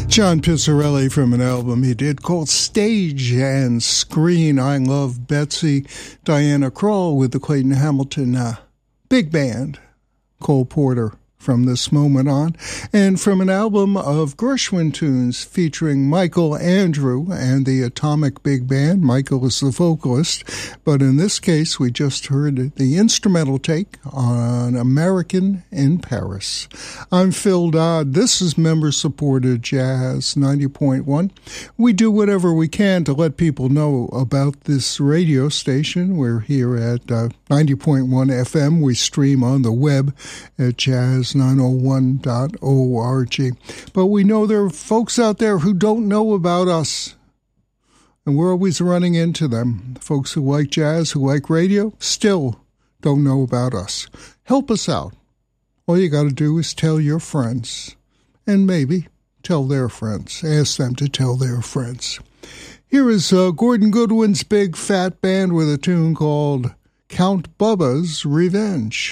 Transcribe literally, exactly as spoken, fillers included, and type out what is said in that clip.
John Pizzarelli from an album he did called Stage and Screen. I Love Betsy. Diana Krall with the Clayton Hamilton uh, Big Band. Cole Porter from this moment on. And from an album of Gershwin tunes featuring Michael Andrew and the Atomic Big Band. Michael is the vocalist, but in this case we just heard the instrumental take on American in Paris. I'm Phil Dodd. This is member-supported Jazz ninety point one. We do whatever we can to let people know about this radio station. We're here at uh, ninety point one F M. We stream on the web at jazz nine oh one dot org. But we know there are folks out there who don't know about us, and we're always running into them. Folks who like jazz, who like radio, still don't know about us. Help us out. All you got to do is tell your friends, and maybe tell their friends. Ask them to tell their friends. Here is uh, Gordon Goodwin's Big Fat Band with a tune called Count Bubba's Revenge.